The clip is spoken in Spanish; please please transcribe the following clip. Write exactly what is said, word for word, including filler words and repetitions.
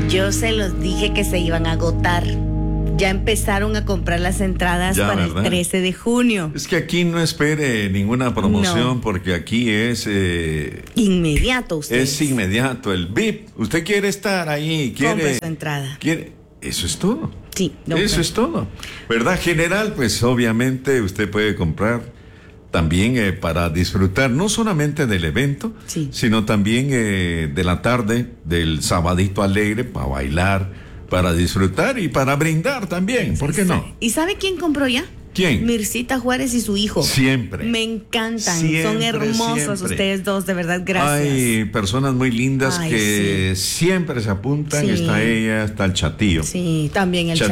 Yo se los dije que se iban a agotar. Ya empezaron a comprar las entradas ya, para ¿verdad? el trece de junio. Es que aquí no espere ninguna promoción No. porque aquí es... Eh, Inmediato usted. es inmediato, el V I P. Usted quiere estar ahí, quiere... Compre su entrada. Quiere, eso es todo. Sí. No, eso no. es todo. ¿Verdad, general? Pues obviamente usted puede comprar también eh, para disfrutar no solamente del evento, sí. sino también eh, de la tarde, del sabadito alegre, para bailar, para disfrutar y para brindar también, ¿por qué no? ¿Y sabe quién compró ya? ¿Quién? Mircita Juárez y su hijo. Siempre. Me encantan, siempre, son hermosos siempre. Ustedes dos, de verdad, gracias. Hay personas muy lindas. Ay, que sí. Siempre se apuntan, sí. Está ella, está el Chatillo. Sí, también el Chatillo.